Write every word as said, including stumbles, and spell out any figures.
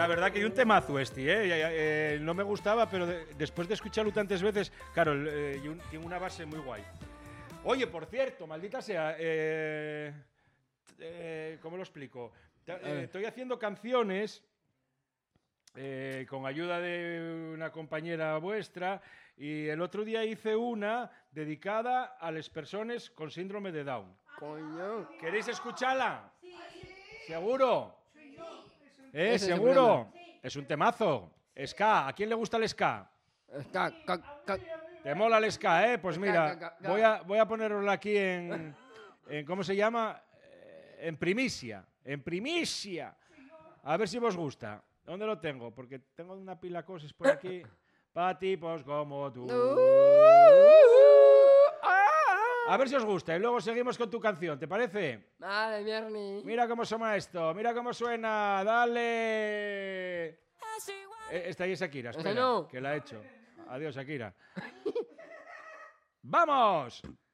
verdad que hay un temazo este, ¿eh? eh no me gustaba, pero de, después de escucharlo tantas veces, claro, eh, tiene una base muy guay. Oye, por cierto, maldita sea, eh, eh, ¿cómo lo explico? Eh, estoy haciendo canciones eh, con ayuda de una compañera vuestra y el otro día hice una dedicada a las personas con síndrome de Down. Coño. ¿Queréis escucharla? Sí. ¿Seguro? ¿Eh? Ese es el ¿Seguro? problema. Es un temazo. Ska. ¿A quién le gusta el ska? Ska, ca, ca. ¿Te mola el ska, eh? Pues Ska, mira, ca, ca, ca. voy a, voy a ponerlo aquí en, en... ¿Cómo se llama? En primicia. En primicia. A ver si os gusta. ¿Dónde lo tengo? Porque tengo una pila de cosas por aquí. Para tipos como tú. A ver si os gusta. Y luego seguimos con tu canción. ¿Te parece? Vale, Mierni. Mira cómo suena esto. Mira cómo suena. Dale. Eh, esta ahí es Shakira. Espera, no. que la he hecho. Adiós, Shakira. ¡Vamos!